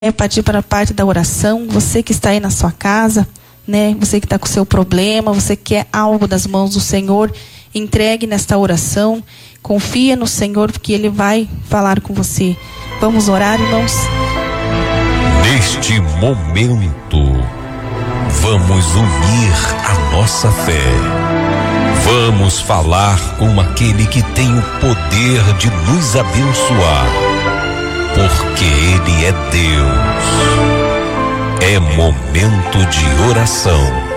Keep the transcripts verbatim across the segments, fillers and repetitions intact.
É partir para a parte da oração. Você que está aí na sua casa, né? Você que está com o seu problema, você quer algo das mãos do Senhor, entregue nesta oração. Confia no Senhor, porque Ele vai falar com você. Vamos orar, irmãos? Neste momento, vamos unir a nossa fé. Vamos falar com aquele que tem o poder de nos abençoar. Porque Ele é Deus. É momento de oração.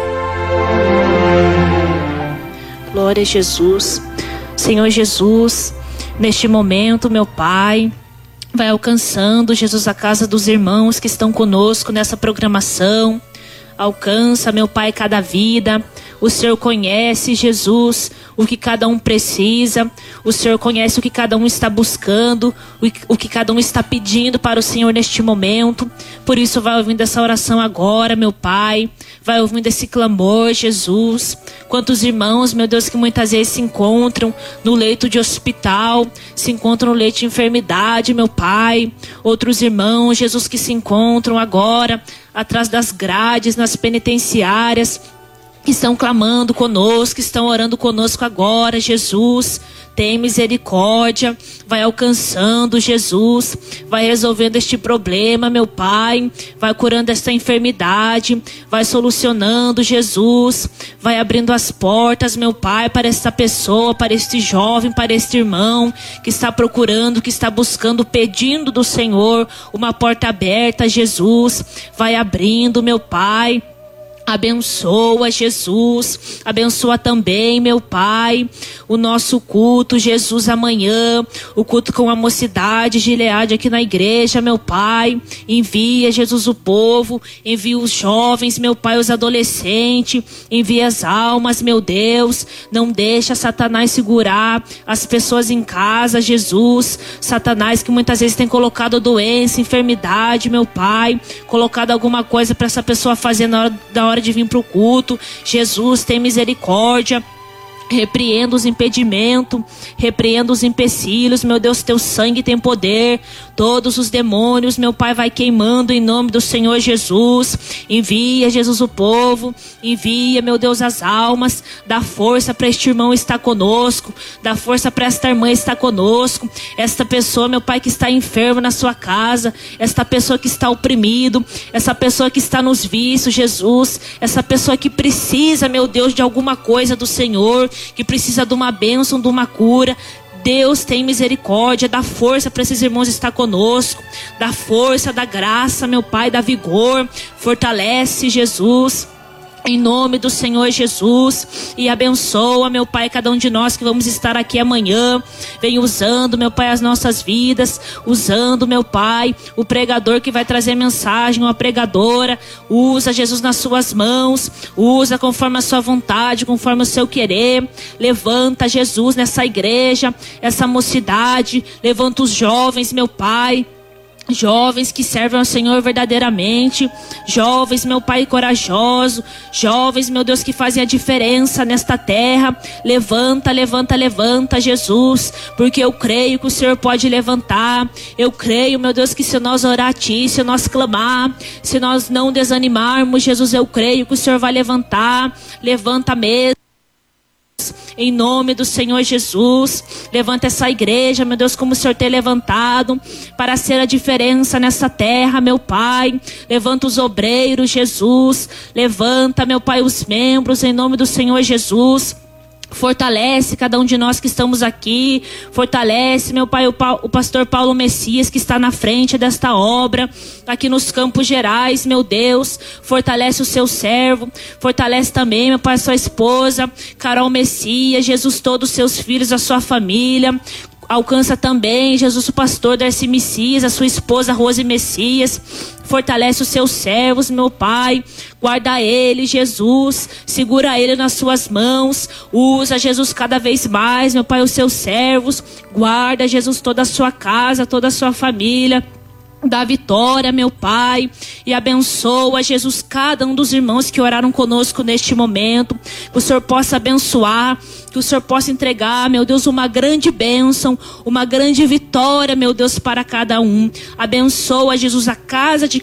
Glória a Jesus. Senhor Jesus, neste momento, meu Pai, vai alcançando, Jesus, a casa dos irmãos que estão conosco nessa programação. Alcança, meu Pai, cada vida. O Senhor conhece, Jesus, o que cada um precisa. O Senhor conhece o que cada um está buscando, o que cada um está pedindo para o Senhor neste momento. Por isso, vai ouvindo essa oração agora, meu Pai. Vai ouvindo esse clamor, Jesus. Quantos irmãos, meu Deus, que muitas vezes se encontram no leito de hospital, se encontram no leito de enfermidade, meu Pai. Outros irmãos, Jesus, que se encontram agora atrás das grades, nas penitenciárias, que estão clamando conosco, que estão orando conosco agora, Jesus. Tem misericórdia, vai alcançando, Jesus, vai resolvendo este problema, meu Pai, vai curando esta enfermidade, vai solucionando, Jesus, vai abrindo as portas, meu Pai, para esta pessoa, para este jovem, para este irmão que está procurando, que está buscando, pedindo do Senhor uma porta aberta, Jesus, vai abrindo, meu Pai. Abençoa, Jesus, abençoa também, meu Pai, o nosso culto, Jesus, amanhã, o culto com a mocidade Gileade aqui na igreja, meu Pai. Envia, Jesus, o povo, envia os jovens, meu Pai, os adolescentes, envia as almas, meu Deus. Não deixa Satanás segurar as pessoas em casa, Jesus. Satanás que muitas vezes tem colocado doença, enfermidade, meu Pai, colocado alguma coisa para essa pessoa fazer na hora da hora de vir para o culto. Jesus, tem misericórdia. Repreenda os impedimentos, repreenda os empecilhos, meu Deus, teu sangue tem poder. Todos os demônios, meu Pai, vai queimando em nome do Senhor Jesus. Envia, Jesus, o povo, envia, meu Deus, as almas. Dá força para este irmão estar conosco, dá força para esta irmã estar conosco. Esta pessoa, meu Pai, que está enfermo na sua casa, esta pessoa que está oprimido, essa pessoa que está nos vícios, Jesus, essa pessoa que precisa, meu Deus, de alguma coisa do Senhor, que precisa de uma bênção, de uma cura. Deus, tem misericórdia, dá força para esses irmãos estar conosco, dá força, dá graça, meu Pai, dá vigor, fortalece, Jesus, em nome do Senhor Jesus, e abençoa, meu Pai, cada um de nós que vamos estar aqui amanhã. Vem usando, meu Pai, as nossas vidas, usando, meu Pai, o pregador que vai trazer mensagem, uma pregadora. Usa, Jesus, nas suas mãos, usa conforme a sua vontade, conforme o seu querer. Levanta, Jesus, nessa igreja, essa mocidade, levanta os jovens, meu Pai, jovens que servem ao Senhor verdadeiramente, jovens, meu Pai, corajoso, jovens, meu Deus, que fazem a diferença nesta terra. Levanta, levanta, levanta, Jesus, porque eu creio que o Senhor pode levantar. Eu creio, meu Deus, que se nós orar a Ti, se nós clamar, se nós não desanimarmos, Jesus, eu creio que o Senhor vai levantar. Levanta mesmo, em nome do Senhor Jesus. Levanta essa igreja, meu Deus, como o Senhor tem levantado para ser a diferença nessa terra, meu Pai. Levanta os obreiros, Jesus. Levanta, meu Pai, os membros, em nome do Senhor Jesus. Fortalece cada um de nós que estamos aqui. Fortalece, meu Pai, o, pa- o pastor Paulo Messias, que está na frente desta obra, aqui nos Campos Gerais, meu Deus. Fortalece o seu servo. Fortalece também, meu Pai, a sua esposa, Carol Messias, Jesus, todos os seus filhos, a sua família. Alcança também, Jesus, o pastor Darcy Messias, a sua esposa Rose Messias. Fortalece os seus servos, meu Pai. Guarda ele, Jesus. Segura ele nas suas mãos. Usa, Jesus, cada vez mais, meu Pai, os seus servos. Guarda, Jesus, toda a sua casa, toda a sua família. Dá vitória, meu Pai, e abençoa, Jesus, cada um dos irmãos que oraram conosco neste momento. Que o Senhor possa abençoar que o Senhor possa entregar, meu Deus, uma grande bênção, uma grande vitória, meu Deus, para cada um. Abençoa, Jesus, a casa de